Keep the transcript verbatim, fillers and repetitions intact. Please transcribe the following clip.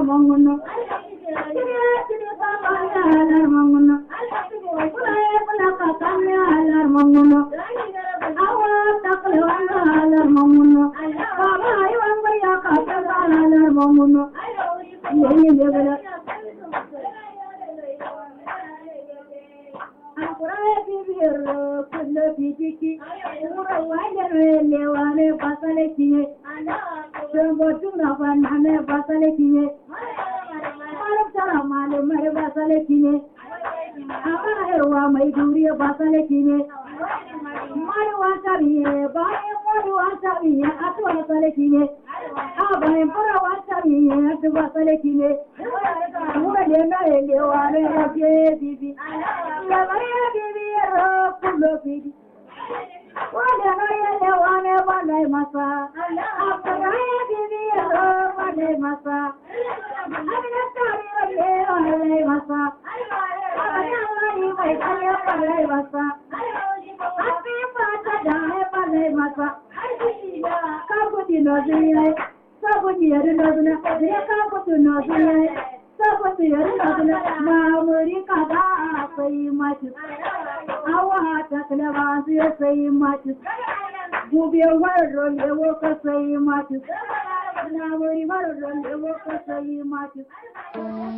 manguno kire kire baba alar manguno kulaye kula kakame alar manguno awa takle wanga alar manguno baba iwanga ya kakaba alar manguno yeni lebala Akuraye bibiro kulo bidiki ura wale lewane basale kiye Jombo tunga banane basale kiye Malam sara male mare basale kiye Amara herwa mai duriye basale kiye Mare wasabiye bae mare wasabiye atu basale kiye Abae pura wasabiye atu basale kiye Ura lenga lewane raje bibi Lavaya bibi ro kulo bidi Wale noye lewane wale masa Akuraye bibi ro wale masa Amina kari wale wale masa Amina wale wale wale masa Api pata jahe wale masa Kabuti noziye Kabuti yeri nozuna Kabuti noziye Kabuti yeri nozuna Mamuri kada sayi machu Awa takla bazi sayi machu Gubi warro lewo ka sayi machu Namuri warro lewo ka sayi machu